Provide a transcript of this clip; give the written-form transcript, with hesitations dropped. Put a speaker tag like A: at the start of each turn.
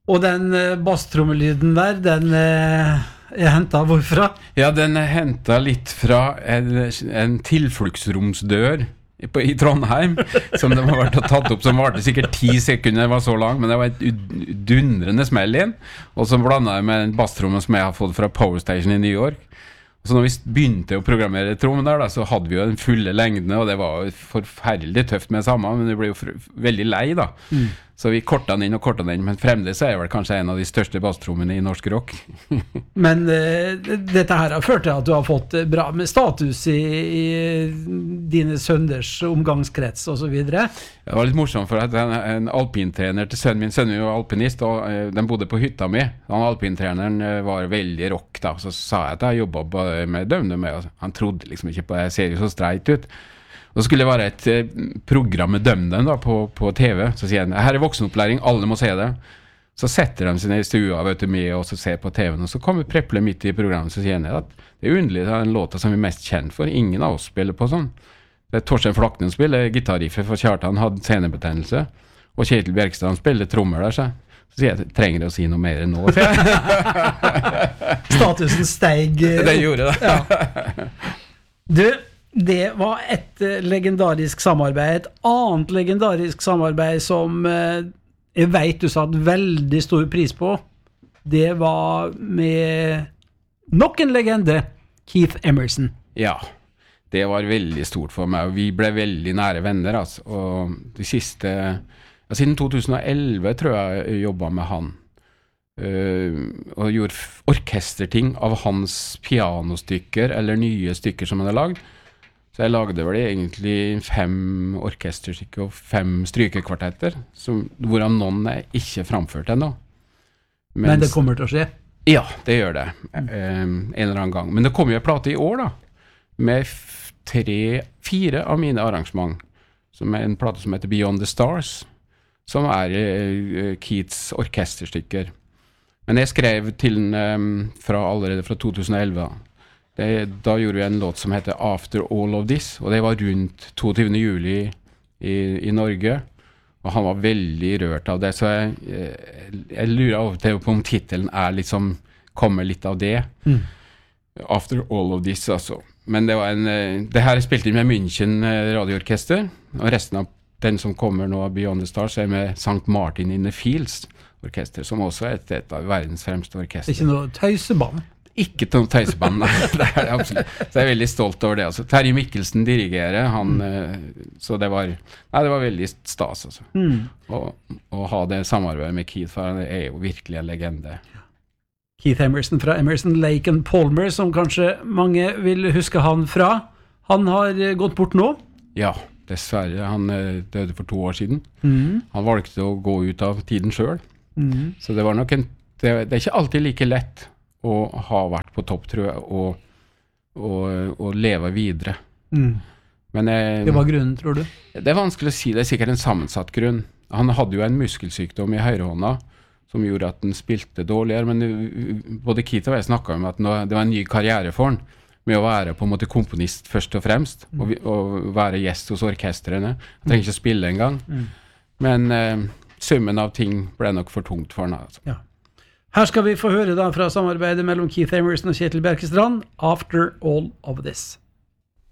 A: Og den basstrommelyden der, den hentet hvorfra?
B: Ja, den hentet litt fra en tilfluktsromsdør i Trondheim, som de har vært og tatt opp, som varte sikkert 10 sekunder, var så lang, men det var et dundrende smell inn, og så blandet jeg med en basstromme som jeg har fått fra Power Station i New York. Så når vi begynte å programmere trommen der, da, så hadde vi jo den fulle lengden, og det var jo forferdelig tøft med det samme, men det ble jo veldig lei da. Så vi kortet den inn og kortet den inn, men fremdeles er jeg vel kanskje en av de største basstrommene i norsk rock.
A: Men dette her har ført til at du har fått bra med status i dine sønners omgangskrets og så videre.
B: Det var litt morsomt for at en alpintrener til sønnen min var alpinist, og den bodde på hytta mi. Han alpintreneren var veldig rock da, så sa jeg at jeg jobbet med DumDum, og han trodde liksom ikke på det, jeg ser jo så streit ut. Og så skulle det være et program med DumDum da, på TV, så sier han, her er voksenopplæring, alle må se det. Så setter de seg ned i stua, vet du, med og så ser på TV-en, og så kommer Preple midt i programmet, så sier han at det er underlig, det er en låta som vi er mest kjent for, ingen av oss spiller på sånn. Det er Torstein Flaknen spiller gitarriffet, for Kjartan hadde senebetennelse, og Kjetil Bjerkstrand spiller trommer der, så sier jeg, trenger jeg å si noe mer enn nå?
A: Statusen steg.
B: Det gjorde det.
A: Ja. Du, det var et legendarisk samarbeid. Et annet legendarisk samarbeid som jeg vet du satt veldig stor pris på. Det var med nok en legende, Keith Emerson.
B: Ja, det var veldig stort for meg, og vi ble veldig nære venner, altså. Og de siste, siden 2011 tror jeg jobbet med han. Og gjorde orkesterting av hans pianostykker, eller nye stykker som han hadde lagd. Så jeg lagde vel egentlig 5 orkesterstykker og 5 strykekvartetter, hvorav noen er ikke framført ennå.
A: Men det kommer til å skje?
B: Ja, det gjør det. En eller annen gang. Men det kommer jo en plate i år da, med 4 av mine arrangement, som er en plate som heter Beyond the Stars, som er Keiths orkesterstykker. Men jeg skrev til den allerede fra 2011 da. Da gjorde vi en låt som heter After All of This, og det var rundt 22. juli i Norge, og han var veldig rørt av det, så jeg lurer av og til på om titelen liksom, kommer litt av det. After All of This, altså. Men det var det her er spilt inn med München radioorkester, og resten av den som kommer nå av Beyond the Stars er med St. Martin in the Fields orkester, som også er et av verdens fremste orkester.
A: Det er ikke noe tøyseband?
B: Ikke noe tøyseband, nei, det er det absolutt. Så jeg er veldig stolt over det. Altså. Terje Mikkelsen dirigerer, så det var veldig stas. Altså. Å ha det samarbeidet med Keith, for han er jo virkelig en legende.
A: Keith Emerson fra Emerson, Lake and Palmer, som kanskje mange vil huske han fra. Han har gått bort nå?
B: Ja, dessverre. Han døde for 2 år siden. Han valgte å gå ut av tiden selv. Så det var nok det er ikke alltid like lett å ha vært på topp, tror jeg, og leve videre. Men det
A: var grunnen, tror du?
B: Det er vanskelig å si, det er sikkert en sammensatt grunn. Han hadde jo en muskelsykdom i høyrehånda, som gjorde at den spilte dårligere, men både Keith og jeg snakket om at det var en ny karriere for han, med å være på en måte komponist først og fremst, og være gjest hos orkestrene. Han trenger ikke å spille en gang. Men summen av ting ble nok for tungt for han. Altså.
A: Ja. Her skal vi få høre da fra samarbeidet mellom Keith Emerson og Kjetil Bjerkestrand, After All of This.